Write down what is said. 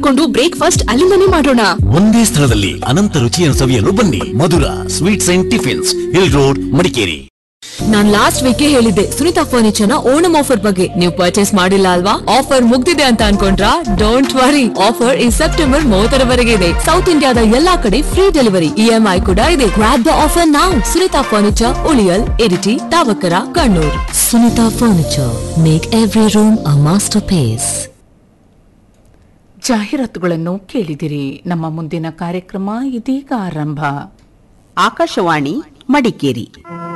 ಕುತ್ಕೊಂಡು ಬ್ರೇಕ್ಫಾಸ್ಟ್ ಅಲ್ಲಿಂದನೇ ಮಾಡೋಣ. ಒಂದೇ ಸ್ಥಳದಲ್ಲಿ ಅನಂತ ರುಚಿಯನ್ನು ಸವಿಯಲು ಬನ್ನಿ. ಮಧುರ sweets and tiffins, hill road, Madikeri. Non last week ಹೇಳಿದ್ದೆ ಸುನಿತಾ ಫರ್ನಿಚರ್ ನ ಓಣಂ ಆಫರ್ ಬಗ್ಗೆ. ನೀವು ಪರ್ಚೇಸ್ ಮಾಡಿಲ್ಲ ಅಲ್ವಾ? ಆಫರ್ ಮುಗ್ದಿದೆ ಅಂತ ಅನ್ಕೊಂಡ್ರಾ? ಡೋಂಟ್ ವರಿ, ಆಫರ್ ಈ ಸೆಪ್ಟೆಂಬರ್ 30ರವರೆಗೆ ಇದೆ. ಸೌತ್ ಇಂಡಿಯಾದ ಎಲ್ಲಾ ಕಡೆ ಫ್ರೀ ಡೆಲಿವರಿ, EMI ಕೂಡ ಇದೆ. Grab the offer now. Sunita furniture, ಉಳಿಯಲ್, Iritty, ತಾವಕರ, Kannur. Sunita furniture, make every room a master piece. ಜಾಹೀರಾತುಗಳನ್ನು ಕೇಳಿದಿರಿ. ನಮ್ಮ ಮುಂದಿನ ಕಾರ್ಯಕ್ರಮ ಇದೀಗ ಆರಂಭ. ಆಕಾಶವಾಣಿ ಮಡಿಕೇರಿ.